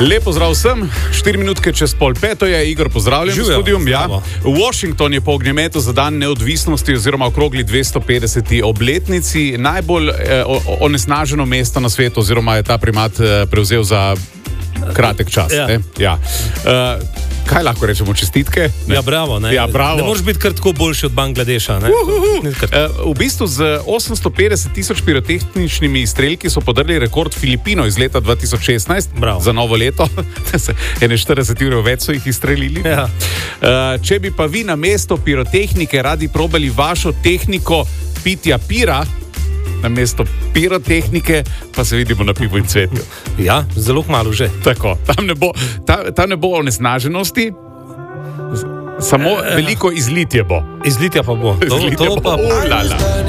Lep pozdrav vsem, 4 minutke čez 4:30 je Igor, pozdravljen v studiu. Ja. Washington je po ognjemetu za dan neodvisnosti oziroma okrogli 250. obletnici najbolj onesnaženo mesto na svetu oziroma je ta primat prevzel za kratek čas. Ja. Ja. Kaj lahko rečemo, čestitke? Ne? Ja, bravo, ne? Ja, bravo. Ne moreš biti kar tako boljši od Bangladeša. V bistvu z 850 tisoč pirotehničnimi izstrelki so podrli rekord Filipinov iz leta 2016. Bravo. Za novo leto. 41 ur več so jih izstrelili. Ja. Če bi pa vi na mesto pirotehnike radi probali vašo tehniko pitja pira, na mesto pirotehnike, pa se vidimo na Pivu in Cvetju. Ja, zelo malo že. Tako, tam ne bo onesnaženosti, samo veliko izlitje bo. Izlitja pa bo. Izlitje To bo. pa Lala.